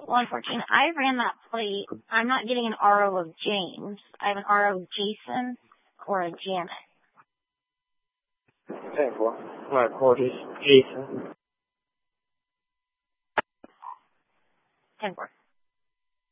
114. I ran that plate. I'm not getting an RO of James. I have an RO of Jason or a Janet. 10-4. My report is Jason. 10-4.